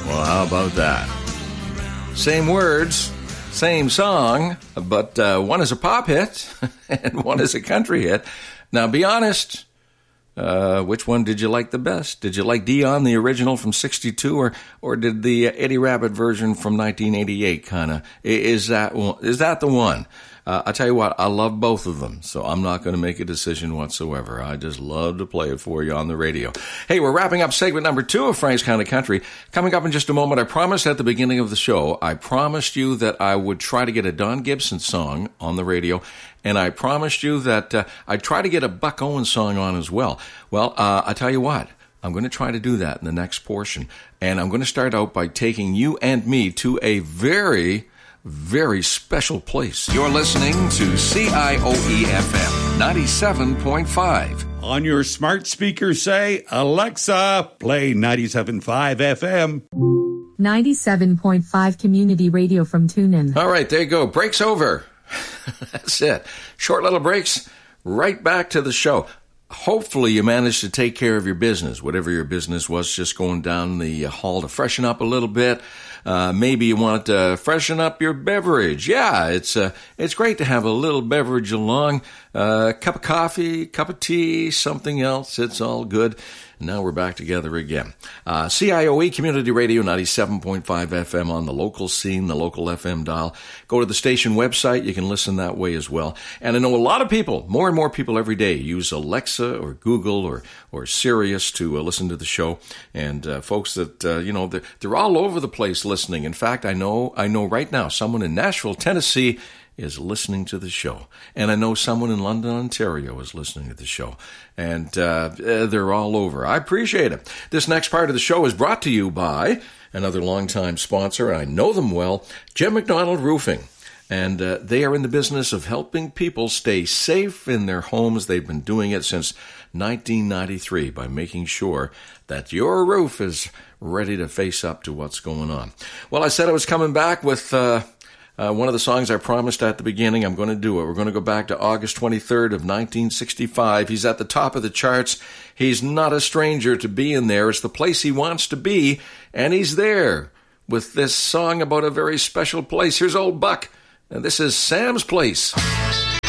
Well, how about that? Same words, same song, but one is a pop hit and one is a country hit. Now, be honest, which one did you like the best? Did you like Dion, the original from 62, or did the Eddie Rabbitt version from 1988 kind of? Is that the one? I tell you what, I love both of them, so I'm not going to make a decision whatsoever. I just love to play it for you on the radio. Hey, we're wrapping up segment number 2 of Frank's Kind of Country. Coming up in just a moment, I promised at the beginning of the show, I promised you that I would try to get a Don Gibson song on the radio, and I promised you that I'd try to get a Buck Owens song on as well. Well, I tell you what, I'm going to try to do that in the next portion, and I'm going to start out by taking you and me to a very special place. You're listening to CIOE-FM 97.5. On your smart speaker, say, Alexa, play 97.5 FM. 97.5 Community Radio from TuneIn. All right, there you go. Break's over. That's it. Short little breaks, right back to the show. Hopefully you managed to take care of your business, whatever your business was, just going down the hall to freshen up a little bit. Maybe you want to freshen up your beverage. Yeah, it's great to have a little beverage along. Cup of coffee, cup of tea, something else. It's all good. And now we're back together again. CIOE Community Radio 97.5 FM on the local scene, the local FM dial. Go to the station website. You can listen that way as well. And I know a lot of people, more and more people every day, use Alexa or Google or Sirius to listen to the show. And folks that, they're all over the place listening. In fact, I know right now someone in Nashville, Tennessee is listening to the show. And I know someone in London, Ontario is listening to the show. And they're all over. I appreciate it. This next part of the show is brought to you by another longtime sponsor, and I know them well, Jim McDonald Roofing. And they are in the business of helping people stay safe in their homes. They've been doing it since 1993 by making sure that your roof is ready to face up to what's going on. Well, I said I was coming back with one of the songs I promised at the beginning. I'm going to do it. We're going to go back to August 23rd of 1965. He's at the top of the charts. He's not a stranger to being there. It's the place he wants to be, and he's there with this song about a very special place. Here's Old Buck, and this is Sam's Place.